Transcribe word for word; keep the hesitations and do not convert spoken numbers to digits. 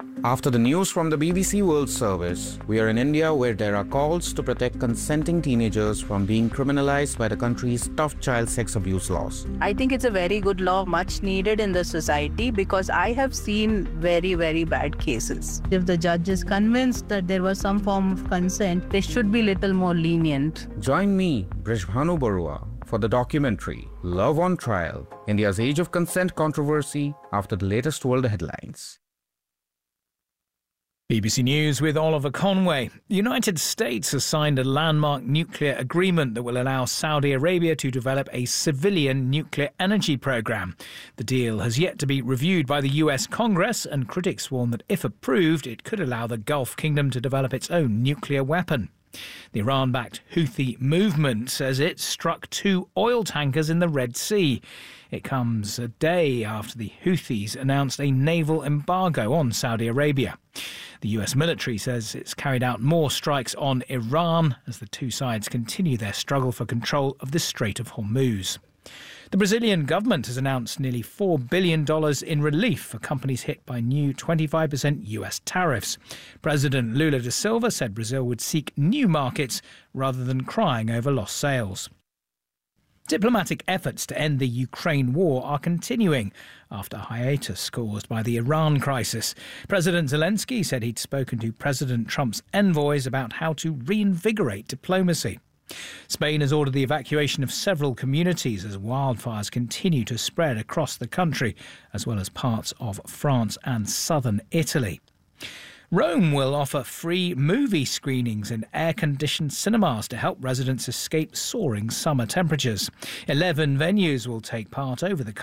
After the news from the B B C World Service, we are in India where there are calls to protect consenting teenagers from being criminalized by the country's tough child sex abuse laws. I think it's a very good law, much needed in the society, because I have seen very, very bad cases. If the judge is convinced that there was some form of consent, they should be little more lenient. Join me, Brishbhanu Barua, for the documentary Love on Trial, India's Age of Consent Controversy after the latest world headlines. B B C News with Oliver Conway. The United States has signed a landmark nuclear agreement that will allow Saudi Arabia to develop a civilian nuclear energy program. The deal has yet to be reviewed by the U S Congress, and critics warn that if approved, it could allow the Gulf Kingdom to develop its own nuclear weapon. The Iran-backed Houthi movement says it struck two oil tankers in the Red Sea. It comes a day after the Houthis announced a naval embargo on Saudi Arabia. The U S military says it's carried out more strikes on Iran as the two sides continue their struggle for control of the Strait of Hormuz. The Brazilian government has announced nearly four billion dollars in relief for companies hit by new twenty-five percent U S tariffs. President Lula da Silva said Brazil would seek new markets rather than crying over lost sales. Diplomatic efforts to end the Ukraine war are continuing after a hiatus caused by the Iran crisis. President Zelensky said he'd spoken to President Trump's envoys about how to reinvigorate diplomacy. Spain has ordered the evacuation of several communities as wildfires continue to spread across the country, as well as parts of France and southern Italy. Rome will offer free movie screenings in air-conditioned cinemas to help residents escape soaring summer temperatures. Eleven venues will take part over the